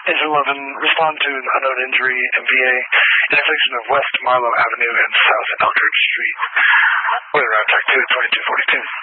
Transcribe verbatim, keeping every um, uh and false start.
Engine eleven, respond to an unknown injury, M V A, intersection of West Marlowe Avenue and South Eldridge Street. Weather route track two, twenty-two forty-two.